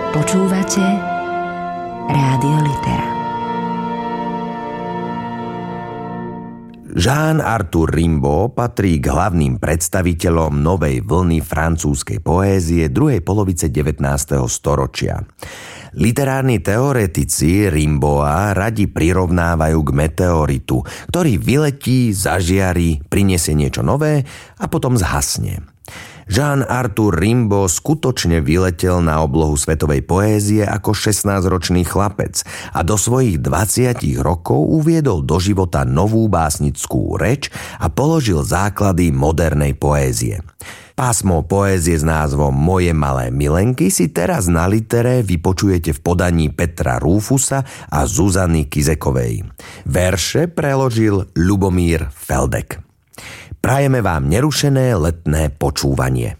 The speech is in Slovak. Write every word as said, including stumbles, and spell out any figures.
Počúvate Rádio Litera. Jean-Arthur Rimbaud patrí k hlavným predstaviteľom novej vlny francúzskej poézie druhej polovice devätnásteho storočia. Literárni teoretici Rimbaуда radi prirovnávajú k meteoritu, ktorý vyletí, zažiari, prinesie niečo nové a potom zhasne. Jean-Arthur Rimbaud skutočne vyletel na oblohu svetovej poézie ako šestnásťročný chlapec a do svojich dvadsiatich rokov uviedol do života novú básnickú reč a položil základy modernej poézie. Pásmo poézie s názvom Moje malé milenky si teraz na Litere vypočujete v podaní Petra Rúfusa a Zuzany Kizekovej. Verše preložil Ľubomír Feldek. Prajeme vám nerušené letné počúvanie.